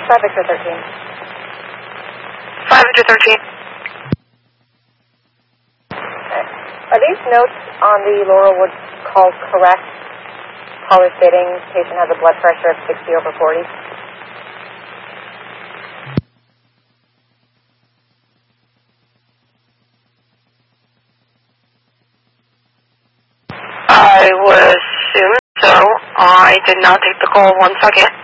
5 Victor 13. 5 Victor 13. Are these notes on the Laurelwood call correct? Caller stating patient has a blood pressure of 60/40. I would assume so. I did not take the call. 1 second.